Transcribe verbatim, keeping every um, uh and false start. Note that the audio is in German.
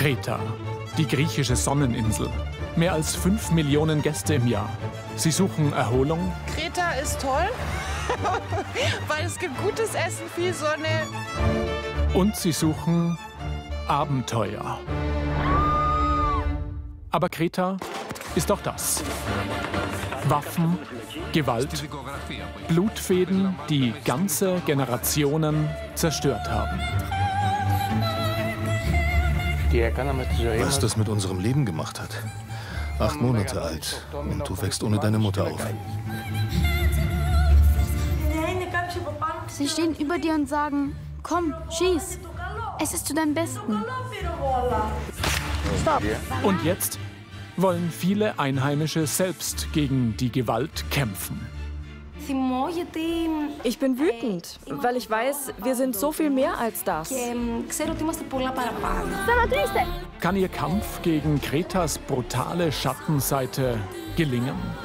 Kreta, die griechische Sonneninsel. Mehr als fünf Millionen Gäste im Jahr. Sie suchen Erholung. Kreta ist toll, weil es gibt gutes Essen, viel Sonne. Und sie suchen Abenteuer. Aber Kreta ist auch das. Waffen, Gewalt, Blutfäden, die ganze Generationen zerstört haben. Was das mit unserem Leben gemacht hat. Acht Monate alt und du wächst ohne deine Mutter auf. Sie stehen über dir und sagen, komm, schieß. Es ist zu deinem Besten. Und jetzt wollen viele Einheimische selbst gegen die Gewalt kämpfen. Ich bin wütend, weil ich weiß, wir sind so viel mehr als das. Kann ihr Kampf gegen Kretas brutale Schattenseite gelingen?